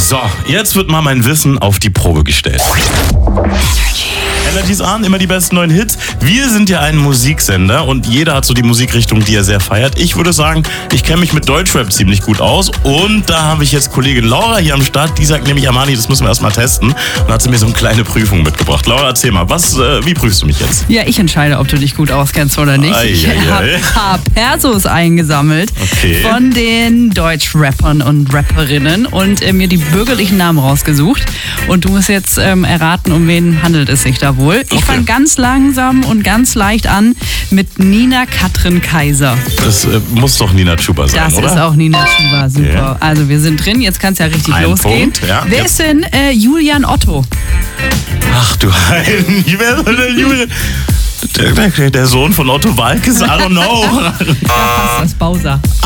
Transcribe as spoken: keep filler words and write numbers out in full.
So, jetzt wird mal mein Wissen auf die Probe gestellt. Energy's an, immer die besten neuen Hits. Wir sind ja ein Musiksender und jeder hat so die Musikrichtung, die er sehr feiert. Ich würde sagen, ich kenne mich mit Deutschrap ziemlich gut aus und da habe ich jetzt Kollegin Laura hier am Start, die sagt nämlich, Amani, das müssen wir erstmal testen und hat sie mir so eine kleine Prüfung mitgebracht. Laura, erzähl mal, was, äh, wie prüfst du mich jetzt? Ja, ich entscheide, ob du dich gut auskennst oder nicht. Ei, ich ei, habe ei. paar Persos eingesammelt Okay. von den Deutschrappern und Rapperinnen und äh, mir die bürgerlichen Namen rausgesucht. Und du musst jetzt ähm, erraten, um wen handelt es sich da wohl. Ich Okay. fange ganz langsam und ganz leicht an mit Nina Katrin Kaiser. Das äh, muss doch Nina Chuba sein, Das oder? ist auch Nina Chuba, super. Ja. Also wir sind drin, jetzt kann es ja richtig Ein losgehen. Punkt, ja. Wer ist denn äh, Julian Otto? Ach du Heiden, wer soll denn Julian? Der, der, der Sohn von Otto Walkes? I don't know. Da passt das, Bowser.